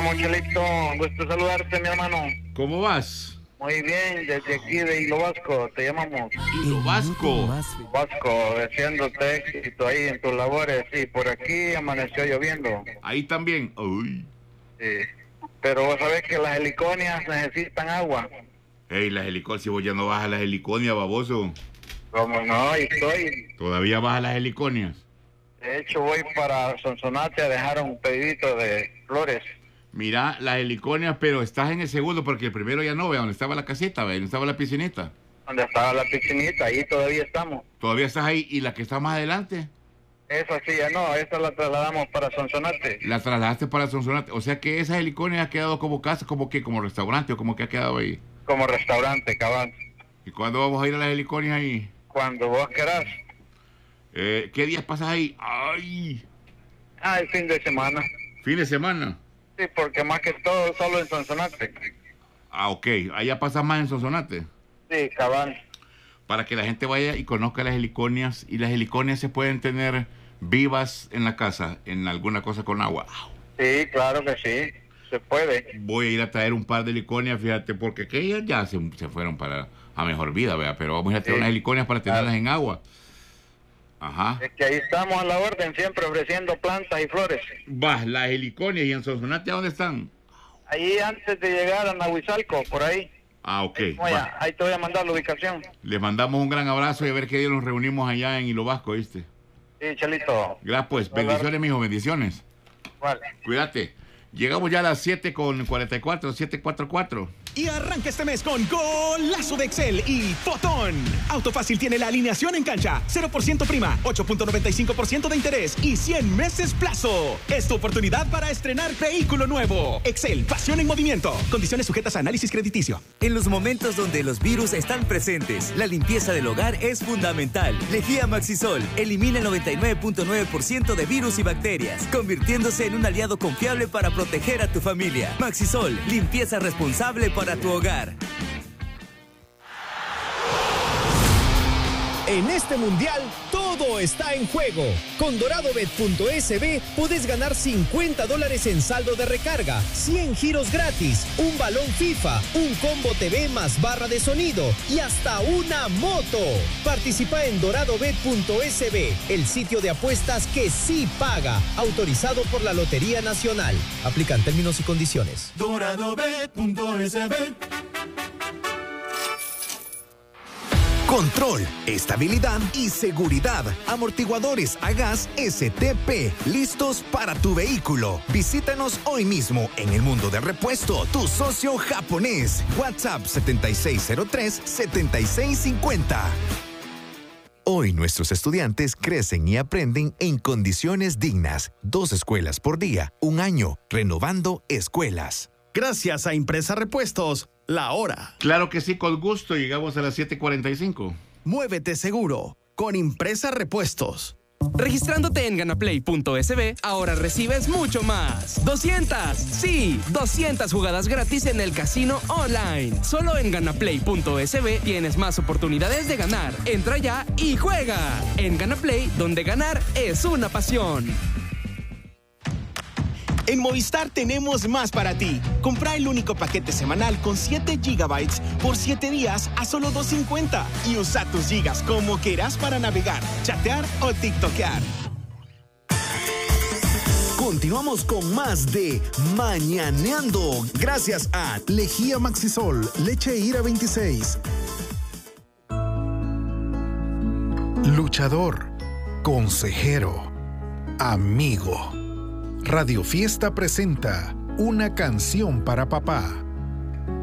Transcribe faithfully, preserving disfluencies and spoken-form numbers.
estamos, Chelito. Gusto saludarte, mi hermano. ¿Cómo vas? Muy bien, desde aquí de Hilo Vasco, te llamamos. Hilo Vasco. Vasco, deseándote éxito ahí en tus labores. Sí, por aquí amaneció lloviendo. Ahí también. Uy. Sí. Pero vos sabés que las heliconias necesitan agua. Ey, las heliconias, si vos ya no vas a las heliconias, baboso. ¿Cómo no? Ahí estoy. ¿Todavía vas a las heliconias? De hecho, voy para Sonsonate a dejar un pedidito de flores. Mira, las heliconias, pero estás en el segundo, porque el primero ya no, ve, donde estaba la casita, ve, donde estaba la piscinita. Donde estaba la piscinita, ahí todavía estamos. Todavía estás ahí, ¿y la que está más adelante? Esa sí, ya no, esa la trasladamos para Sonsonate. La trasladaste para Sonsonate, o sea que esa heliconia ha quedado como casa, como que, como restaurante, o como que ha quedado ahí. Como restaurante, cabal. ¿Y cuándo vamos a ir a las heliconias ahí? Cuando vos querás. Eh, ¿Qué días pasas ahí? ¡Ay! Ah, el fin de semana. ¿Fin de semana? Sí, porque más que todo solo en Sonsonate. Ah, ok. Allá pasas más en Sonsonate. Sí, cabal. Para que la gente vaya y conozca las heliconias. Y las heliconias se pueden tener vivas en la casa, en alguna cosa con agua. Sí, claro que sí. Se puede. Voy a ir a traer un par de heliconias, fíjate, porque aquellas ya se, se fueron para a mejor vida, ¿verdad? Pero vamos a ir a traer Sí. unas heliconias para tenerlas Claro. en agua. Ajá. Es que ahí estamos a la orden, siempre ofreciendo plantas y flores. Va, las heliconias. ¿Y en Sonsonate a dónde están? Ahí antes de llegar a Nahuizalco, por ahí. Ah, ok. Oye, Va. ahí te voy a mandar la ubicación. Les mandamos un gran abrazo y a ver qué día nos reunimos allá en Hilo Vasco, ¿viste? Sí, Chelito. Gracias, pues. Hola. Bendiciones, mijo, bendiciones. Vale. Cuídate. Llegamos ya a las siete con cuarenta y cuatro, siete cuarenta y cuatro. Y arranca este mes con Golazo de Excel y Fotón. Autofácil tiene la alineación en cancha, cero por ciento prima, ocho punto noventa y cinco por ciento de interés y cien meses plazo. Es tu oportunidad para estrenar vehículo nuevo. Excel, pasión en movimiento. Condiciones sujetas a análisis crediticio. En los momentos donde los virus están presentes, la limpieza del hogar es fundamental. Lejía Maxisol elimina el noventa y nueve punto nueve por ciento de virus y bacterias, convirtiéndose en un aliado confiable para proteger a tu familia. Maxisol, limpieza responsable para tu hogar. En este mundial, todo está en juego. Con doradobet punto es be podés ganar cincuenta dólares en saldo de recarga, cien giros gratis, un balón FIFA, un combo T V más barra de sonido y hasta una moto. Participa en doradobet punto es be, el sitio de apuestas que sí paga. Autorizado por la Lotería Nacional. Aplican términos y condiciones. doradobet punto es be. Control, estabilidad y seguridad. Amortiguadores a gas S T P, listos para tu vehículo. Visítanos hoy mismo en el Mundo del Repuesto, tu socio japonés. WhatsApp setenta y seis cero tres, setenta y seis cincuenta. Hoy nuestros estudiantes crecen y aprenden en condiciones dignas. Dos escuelas por día, un año, renovando escuelas. Gracias a Impresa Repuestos, la hora. Claro que sí, con gusto. Llegamos a las siete cuarenta y cinco. Muévete seguro con Impresa Repuestos. Registrándote en ganaplay punto es be, ahora recibes mucho más. doscientas, sí, doscientas jugadas gratis en el casino online. Solo en ganaplay punto es be tienes más oportunidades de ganar. Entra ya y juega. En Ganaplay, donde ganar es una pasión. En Movistar tenemos más para ti. Compra el único paquete semanal con siete gigabytes por siete días a solo dos cincuenta y usa tus gigas como quieras para navegar, chatear o tiktokear. Continuamos con más de Mañaneando. Gracias a Lejía Maxisol, leche Ira veintiséis. Luchador, consejero, amigo. Radio Fiesta presenta Una canción para papá.